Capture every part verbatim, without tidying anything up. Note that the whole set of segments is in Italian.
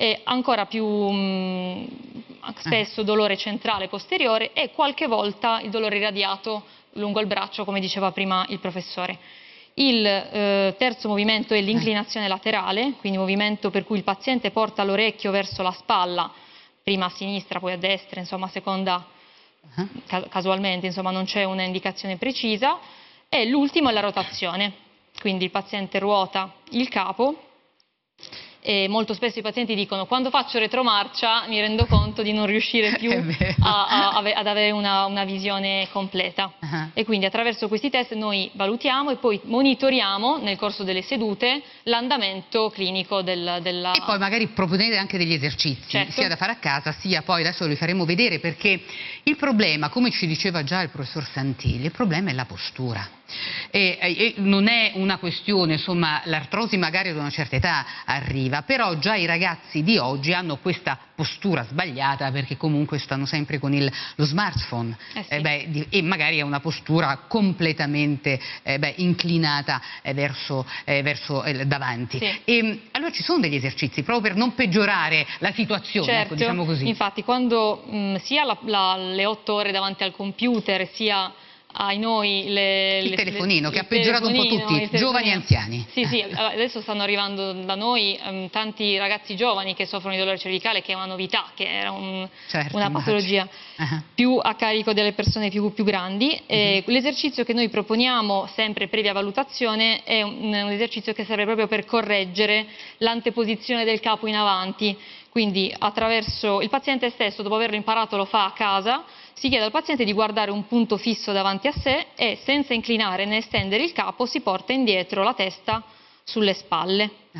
e ancora più mh, spesso dolore centrale posteriore e qualche volta il dolore irradiato lungo il braccio, come diceva prima il professore. Il eh, terzo movimento è l'inclinazione laterale, quindi movimento per cui il paziente porta l'orecchio verso la spalla, prima a sinistra, poi a destra, insomma, a seconda, ca casualmente, insomma, non c'è una indicazione precisa. E l'ultimo è la rotazione, quindi il paziente ruota il capo. E molto spesso i pazienti dicono: quando faccio retromarcia mi rendo conto di non riuscire più a, a, ad avere una, una visione completa. Uh-huh. E quindi attraverso questi test noi valutiamo e poi monitoriamo nel corso delle sedute l'andamento clinico del, della... E poi magari proponete anche degli esercizi, certo, sia da fare a casa sia poi, adesso li faremo vedere, perché il problema, come ci diceva già il professor Santilli, il problema è la postura. E, e non è una questione, insomma, l'artrosi magari ad una certa età arriva, però già i ragazzi di oggi hanno questa postura sbagliata perché comunque stanno sempre con il, lo smartphone eh sì. eh beh, di, e magari è una postura completamente eh beh, inclinata eh, verso, eh, verso eh, davanti. Sì. E, allora ci sono degli esercizi proprio per non peggiorare la situazione, certo, ecco, diciamo così. Infatti quando mh, sia la, la, le otto ore davanti al computer sia ai noi le, il le, telefonino le, che ha peggiorato un po' tutti, giovani e anziani. Sì, sì, adesso stanno arrivando da noi um, tanti ragazzi giovani che soffrono di dolore cervicale, che è una novità, che era un, certo, una patologia uh-huh. più a carico delle persone più, più grandi. Uh-huh. L'esercizio che noi proponiamo, sempre previa valutazione, è un, un esercizio che serve proprio per correggere l'anteposizione del capo in avanti. Quindi attraverso il paziente stesso, dopo averlo imparato, lo fa a casa. Si chiede al paziente di guardare un punto fisso davanti a sé e senza inclinare né estendere il capo si porta indietro la testa sulle spalle. Ah.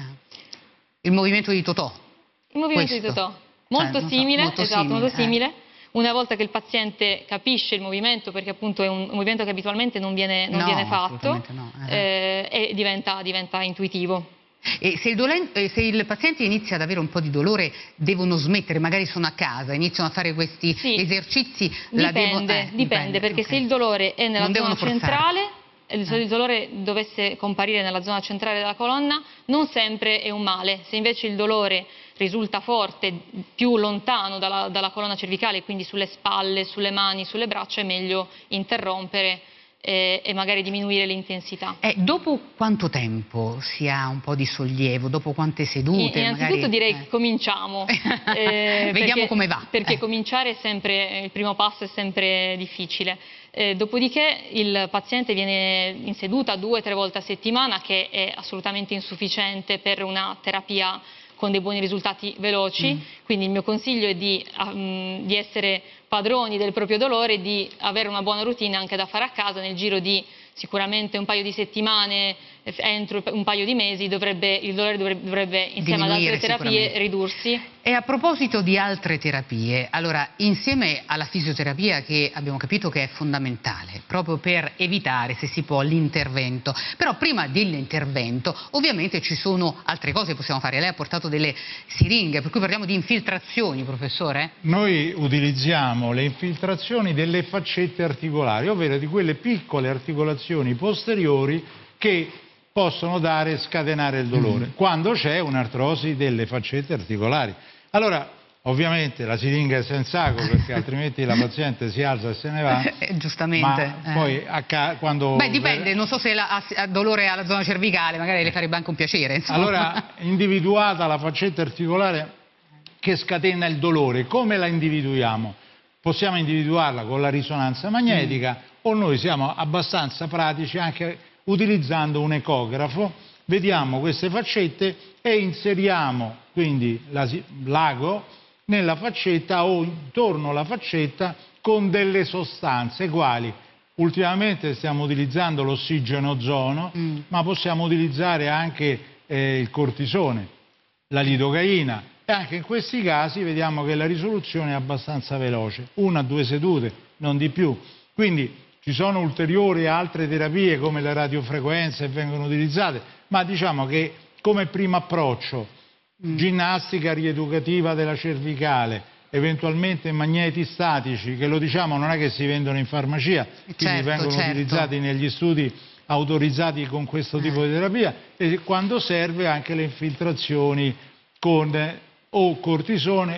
Il movimento di Totò. Il movimento Questo. di Totò. Molto cioè, simile, so, molto esatto, simile, molto simile. Eh. Una volta che il paziente capisce il movimento, perché appunto è un movimento che abitualmente non viene, non no, viene fatto, no. eh. Eh, e diventa, diventa intuitivo. E se il, dolente, se il paziente inizia ad avere un po' di dolore, devono smettere, magari sono a casa, iniziano a fare questi sì, esercizi? Dipende, la devo... eh, dipende, dipende, perché okay. se il dolore è nella non zona centrale, eh. se il dolore dovesse comparire nella zona centrale della colonna, non sempre è un male. Se invece il dolore risulta forte, più lontano dalla, dalla colonna cervicale, quindi sulle spalle, sulle mani, sulle braccia, è meglio interrompere e, e magari diminuire l'intensità. Eh, dopo quanto tempo si ha un po' di sollievo? Dopo quante sedute? Innanzitutto magari... direi eh. che cominciamo. Eh, Vediamo perché, come va. Perché eh. cominciare è sempre, il primo passo è sempre difficile. Eh, dopodiché il paziente viene in seduta due o tre volte a settimana, che è assolutamente insufficiente per una terapia con dei buoni risultati veloci, mm. quindi il mio consiglio è di, um, di essere padroni del proprio dolore e di avere una buona routine anche da fare a casa. Nel giro di sicuramente un paio di settimane, entro un paio di mesi, dovrebbe, il dolore dovrebbe, dovrebbe insieme ad altre terapie ridursi. E a proposito di altre terapie, allora insieme alla fisioterapia, che abbiamo capito che è fondamentale proprio per evitare, se si può, l'intervento, però prima dell'intervento ovviamente ci sono altre cose che possiamo fare. Lei ha portato delle siringhe, per cui parliamo di infiltrazioni, professore? Noi utilizziamo le infiltrazioni delle faccette articolari, ovvero di quelle piccole articolazioni posteriori che possono dare e scatenare il dolore, mm. quando c'è un'artrosi delle faccette articolari. Allora, ovviamente la siringa è senz'acqua, perché altrimenti la paziente si alza e se ne va. Eh, giustamente. Ma poi a quando... Beh, dipende, non so se la, ha, ha dolore alla zona cervicale, magari le farebbe anche un piacere, insomma. Allora, individuata la faccetta articolare che scatena il dolore, come la individuiamo? Possiamo individuarla con la risonanza magnetica mm. o noi siamo abbastanza pratici anche utilizzando un ecografo, vediamo queste faccette e inseriamo quindi l'ago nella faccetta o intorno alla faccetta con delle sostanze quali. Ultimamente stiamo utilizzando l'ossigenozono, mm. ma possiamo utilizzare anche eh, il cortisone, la lidocaina, e anche in questi casi vediamo che la risoluzione è abbastanza veloce, una o due sedute, non di più. Quindi ci sono ulteriori altre terapie come la radiofrequenza che vengono utilizzate, ma diciamo che come primo approccio mm. ginnastica rieducativa della cervicale, eventualmente magneti statici, che lo diciamo non è che si vendono in farmacia, quindi certo, vengono certo. utilizzati negli studi autorizzati con questo tipo di terapia, e quando serve anche le infiltrazioni con o cortisone